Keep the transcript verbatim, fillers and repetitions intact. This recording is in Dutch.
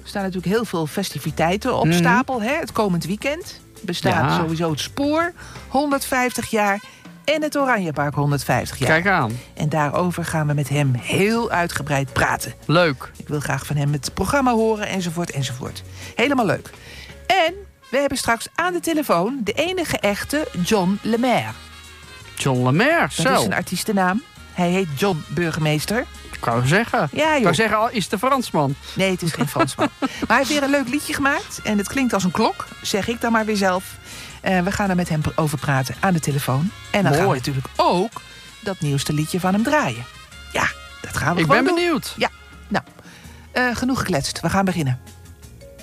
Er staan natuurlijk heel veel festiviteiten op Mhm. stapel. Hè? Het komend weekend bestaat Ja. sowieso het Spoor, honderdvijftig jaar... en het Oranjepark honderdvijftig jaar. Kijk aan. En daarover gaan we met hem heel uitgebreid praten. Leuk. Ik wil graag van hem het programma horen, enzovoort, enzovoort. Helemaal leuk. En we hebben straks aan de telefoon de enige echte John Lemaire. John Lemaire, Dat zo. is een artiestennaam. Hij heet John Burgemeester. Ik wou zeggen. Ja, Ik joh. wou zeggen, al is het een Fransman. Nee, het is geen Fransman. Maar hij heeft weer een leuk liedje gemaakt. En het klinkt als een klok, zeg ik dan maar weer zelf. Uh, we gaan er met hem over praten aan de telefoon. En dan Mooi. gaan we natuurlijk ook dat nieuwste liedje van hem draaien. Ja, dat gaan we Ik gewoon ben doen. benieuwd. Ja, nou, uh, genoeg gekletst. We gaan beginnen.